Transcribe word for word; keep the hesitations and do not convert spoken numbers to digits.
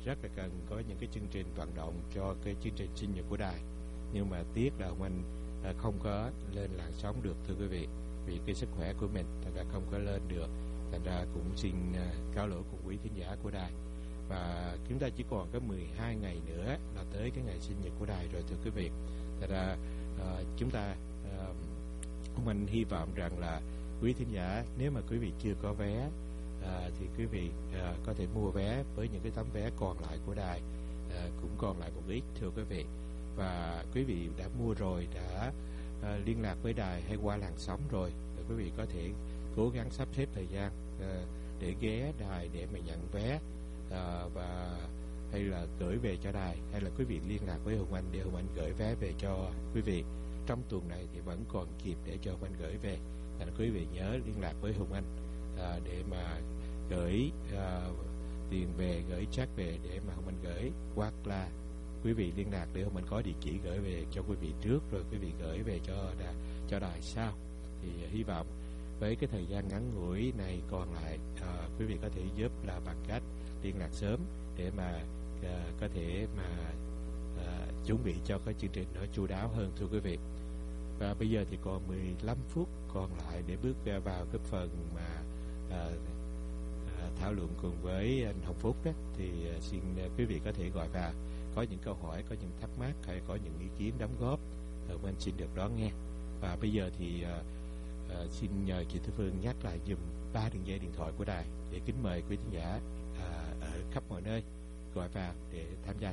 rất là cần có những cái chương trình vận động cho cái chương trình sinh nhật của đài, nhưng mà tiếc là Hồng Anh à, không có lên làn sóng được thưa quý vị, vì cái sức khỏe của mình thành ra không có lên được. Thành ra cũng xin à, cáo lỗi cùng quý thính giả của đài. Và chúng ta chỉ còn có mười hai ngày nữa là tới cái ngày sinh nhật của đài rồi thưa quý vị. Thành ra à, chúng ta à, Hồng Anh hy vọng rằng là quý thính giả, nếu mà quý vị chưa có vé à, thì quý vị à, có thể mua vé với những cái tấm vé còn lại của đài, à, cũng còn lại một ít thưa quý vị. Và quý vị đã mua rồi, đã à, liên lạc với đài hay qua làn sóng rồi, thì quý vị có thể cố gắng sắp xếp thời gian à, để ghé đài để mà nhận vé, à, và hay là gửi về cho đài, hay là quý vị liên lạc với Hồng Anh để Hồng Anh gửi vé về cho quý vị. Trong tuần này thì vẫn còn kịp để cho Hồng Anh gửi về. Thành quý vị nhớ liên lạc với Hồng Anh à, để mà gửi à, tiền về, gửi check về để mà Hồng Anh gửi, hoặc là quý vị liên lạc để Hồng Anh có địa chỉ gửi về cho quý vị trước, rồi quý vị gửi về cho đài, cho đài sau. Thì hy vọng với cái thời gian ngắn ngủi này còn lại, à, quý vị có thể giúp là bằng cách liên lạc sớm để mà à, có thể mà à, chuẩn bị cho cái chương trình nó chu đáo hơn thưa quý vị. Và bây giờ thì còn mười lăm phút còn lại để bước vào cái phần mà à, à, thảo luận cùng với anh Hồng Phúc đó. Thì à, xin quý vị có thể gọi vào, có những câu hỏi, có những thắc mắc hay có những ý kiến đóng góp, Hồng Anh xin được đón nghe. Và bây giờ thì à, à, xin nhờ chị Thư Phương nhắc lại dùm ba đường dây điện thoại của đài để kính mời quý khán giả à, ở khắp mọi nơi gọi vào để tham gia